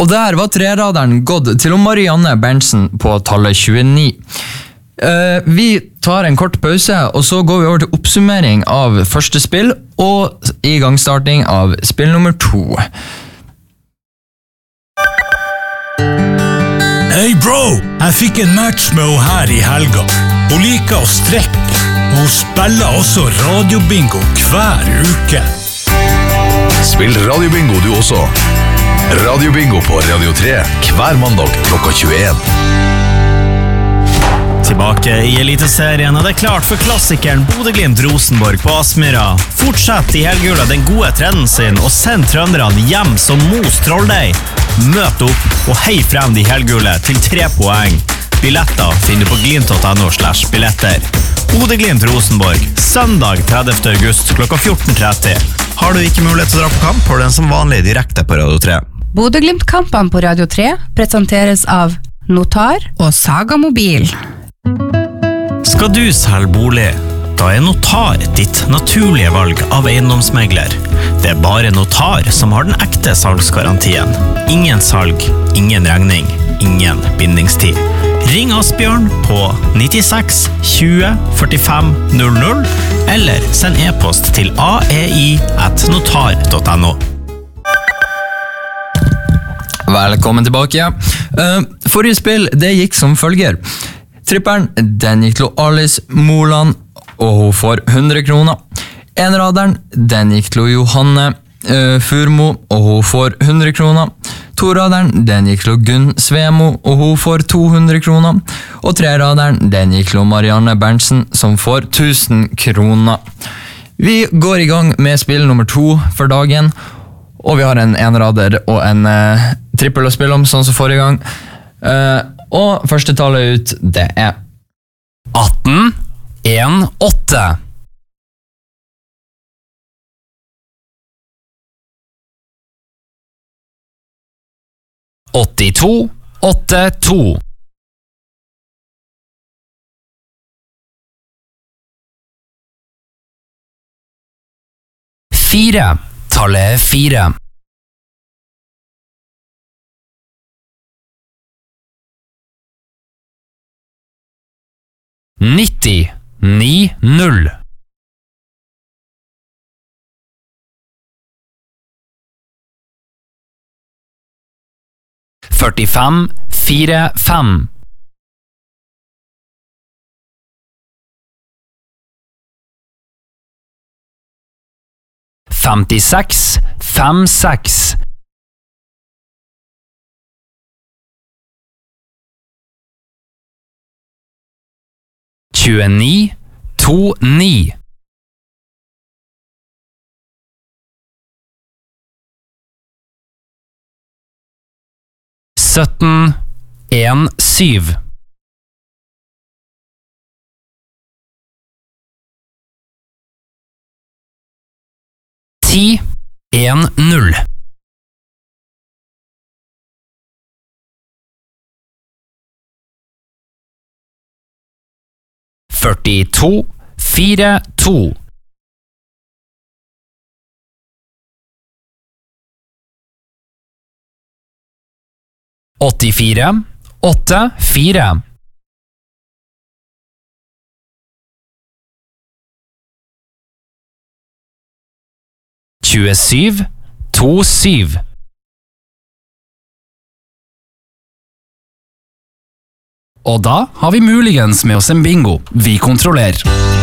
Og der var treraderen gått til Marianne Berntsen på tallet 29. Vi tar en kort pause, og så går vi over til oppsummering av første spill og igangstarting av spill nummer 2. Hei bro, jeg fikk en match med henne her i helga. Hun liker å strekke, og hun spiller også radiobingo hver uke. Spill radiobingo du også. Radiobingo på Radio 3 hver mandag klokka 21. Tilbake i Eliteserien er det klart for klassikeren Bodø/Glimt-Rosenborg på Aspmyra. Fortsett i helgula den gode trenden sin og send trønderne hjem som mos trolldeig. Møt opp og hei frem de helgule til 3 poeng. Billetter finner du på glimt.no/billetter. Bodø/Glimt-Rosenborg, søndag 30. august klokka 14.30. Har du ikke mulighet til å dra på kamp, har du den som vanlig direkte på Radio 3. Bodø/Glimt-kampene på Radio 3 presenteres av Notar og Saga Mobil. Skal du selge bolig? Da er Notar ditt naturlige valg av eiendomsmegler. Det er bare Notar som har den ekte salgsgarantien. Ingen salg, ingen regning, ingen bindingstid. Ring Asbjørn på 96 20 45 00 eller send e-post til aei@notar.no. Velkommen tilbake. Forrige spill, det gikk som følger. Tripperen, den gikk til Alice Moland, og hun får 100 kroner. Enraderen, den gikk til Johanne Furmo, og hun får 100 kroner. Toraderen, den gikk til Gunn Svemo, og hun får 200 kroner. Og treraderen, den gikk til Marianne Berntsen, som får 1000 kroner. Vi går i gang med spill nummer 2 for dagen, og vi har en enrader og en trippel å spille om, sånn som forrige gang. Og første tallet ut, det er 18-1-8. Åttito, 8-2. Fire, tallet 4. 90-9-0. 45-4-5. 56-5-6. 29-2-9. 17-1-7. 10-1-0. 42-4-2. 84-8-4. 27-2-7. 'Og da har vi muligens med oss en bingo. Vi kontrollerer.